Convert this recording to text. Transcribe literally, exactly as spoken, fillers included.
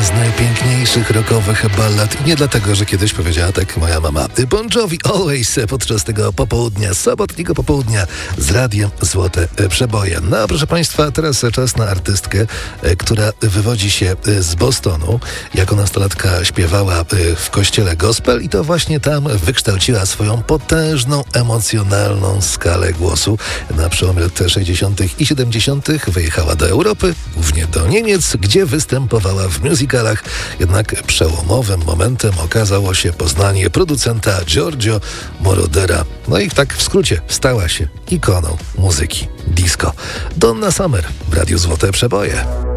z najpiękniejszych rockowych ballad. I nie dlatego, że kiedyś powiedziała tak moja mama. Bon Jovi Always podczas tego popołudnia, sobotniego popołudnia z radiem Złote Przeboje. No proszę Państwa, teraz czas na artystkę, która wywodzi się z Bostonu. Jako nastolatka śpiewała w kościele gospel i to właśnie tam wykształciła swoją potężną, emocjonalną skalę głosu. Na przełomie lat sześćdziesiątych i siedemdziesiątych wyjechała do Europy, głównie do Niemiec, gdzie występowała w musicalach. Jednak przełomowym momentem okazało się poznanie producenta Giorgio Morodera. No i tak w skrócie stała się ikoną muzyki disco. Donna Summer w Radiu Złote Przeboje.